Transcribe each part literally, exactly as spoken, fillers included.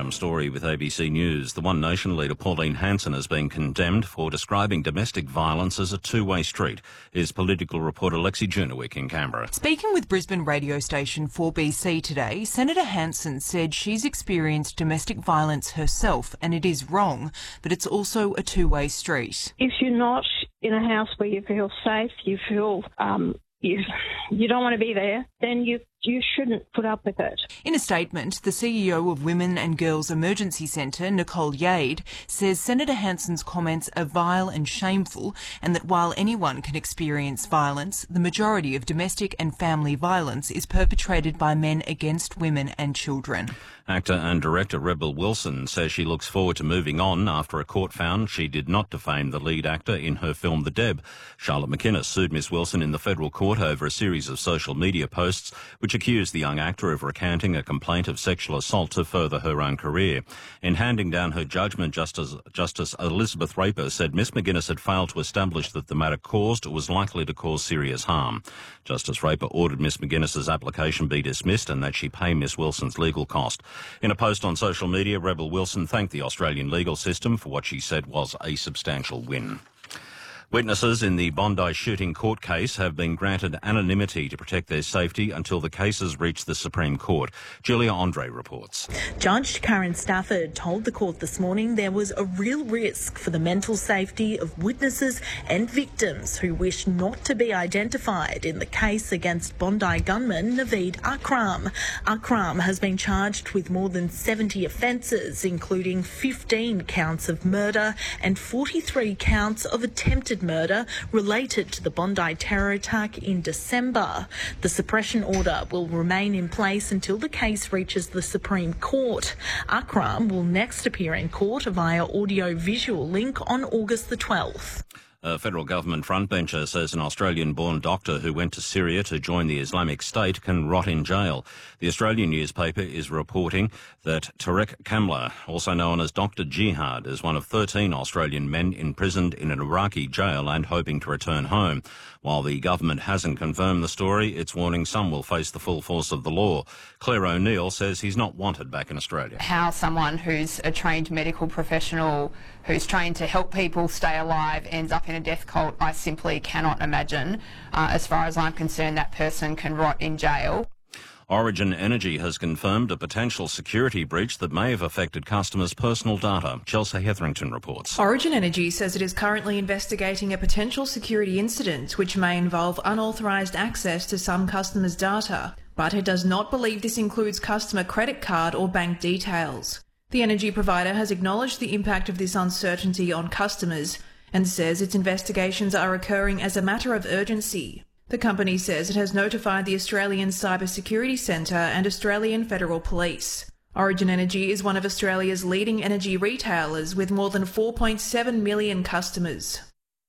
Adam Story with A B C News. The One Nation leader Pauline Hanson has been condemned for describing domestic violence as a two-way street. Here's political reporter Lexi Junewick in Canberra. Speaking with Brisbane radio station four B C today, Senator Hanson said she's experienced domestic violence herself and it is wrong, but it's also a two-way street. If you're not in a house where you feel safe, you feel um, you, you don't want to be there, then you you shouldn't put up with it. In a statement, the C E O of Women and Girls Emergency Centre, Nicole Yade, says Senator Hanson's comments are vile and shameful, and that while anyone can experience violence, the majority of domestic and family violence is perpetrated by men against women and children. Actor and director Rebel Wilson says she looks forward to moving on after a court found she did not defame the lead actor in her film The Deb. Charlotte McInnes sued Miss Wilson in the federal court over a series of social media posts which accused the young actor of recanting a complaint of sexual assault to further her own career. In handing down her judgment, Justice, Justice Elizabeth Raper said Miss McGuinness had failed to establish that the matter caused or was likely to cause serious harm. Justice Raper ordered Miss McGuinness's application be dismissed and that she pay Miss Wilson's legal cost. In a post on social media, Rebel Wilson thanked the Australian legal system for what she said was a substantial win. Witnesses in the Bondi shooting court case have been granted anonymity to protect their safety until the cases reach the Supreme Court. Julia Andre reports. Judge Karen Stafford told the court this morning there was a real risk for the mental safety of witnesses and victims who wish not to be identified in the case against Bondi gunman Naveed Akram. Akram has been charged with more than seventy offences, including fifteen counts of murder and forty-three counts of attempted murder related to the Bondi terror attack in December. The suppression order will remain in place until the case reaches the Supreme Court. Akram will next appear in court via audio-visual link on August the twelfth. A federal government frontbencher says an Australian-born doctor who went to Syria to join the Islamic State can rot in jail. The Australian newspaper is reporting that Tarek Kamla, also known as Doctor Jihad, is one of thirteen Australian men imprisoned in an Iraqi jail and hoping to return home. While the government hasn't confirmed the story, it's warning some will face the full force of the law. Claire O'Neill says he's not wanted back in Australia. How someone who's a trained medical professional, who's trained to help people stay alive, ends up in a death cult, I simply cannot imagine. Uh, as far as I'm concerned, that person can rot in jail. Origin Energy has confirmed a potential security breach that may have affected customers' personal data. Chelsea Hetherington reports. Origin Energy says it is currently investigating a potential security incident which may involve unauthorised access to some customers' data, but it does not believe this includes customer credit card or bank details. The energy provider has acknowledged the impact of this uncertainty on customers and says its investigations are occurring as a matter of urgency. The company says it has notified the Australian Cybersecurity Centre and Australian Federal Police. Origin Energy is one of Australia's leading energy retailers with more than four point seven million customers.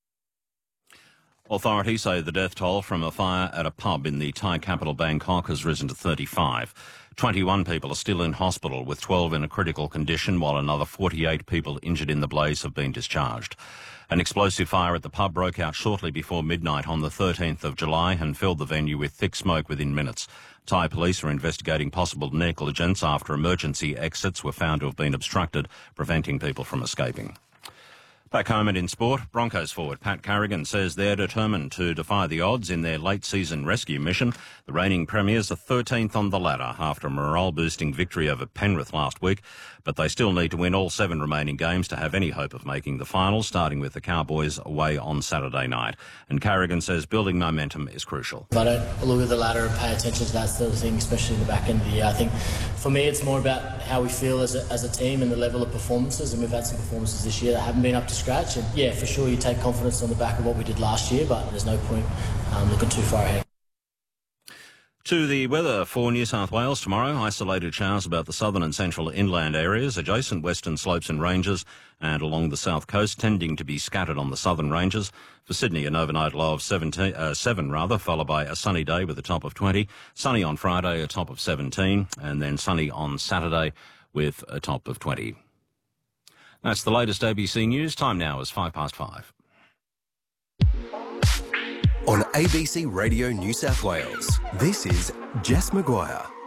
Authorities say the death toll from a fire at a pub in the Thai capital Bangkok has risen to thirty-five. twenty-one people are still in hospital, with twelve in a critical condition, while another forty-eight people injured in the blaze have been discharged. An explosive fire at the pub broke out shortly before midnight on the thirteenth of July and filled the venue with thick smoke within minutes. Thai police are investigating possible negligence after emergency exits were found to have been obstructed, preventing people from escaping. Back home and in sport, Broncos forward Pat Carrigan says they're determined to defy the odds in their late-season rescue mission. The reigning premiers are thirteenth on the ladder after a morale-boosting victory over Penrith last week, but they still need to win all seven remaining games to have any hope of making the finals, starting with the Cowboys away on Saturday night. And Carrigan says building momentum is crucial. If I don't look at the ladder and pay attention to that sort of thing, especially in the back end of the year, I think for me it's more about how we feel as a, as a team and the level of performances, and we've had some performances this year that haven't been up to scratch, and yeah, for sure you take confidence on the back of what we did last year, but there's no point um, looking too far ahead. To the weather for New South Wales tomorrow, isolated showers about the southern and central inland areas, adjacent western slopes and ranges, and along the south coast, tending to be scattered on the southern ranges. For Sydney, an overnight low of seventeen, uh, seven, rather, followed by a sunny day with a top of twenty. Sunny on Friday, a top of seventeen, and then sunny on Saturday with a top of twenty. That's the latest A B C News. Time now is five past five. On A B C Radio New South Wales, this is Jess Maguire.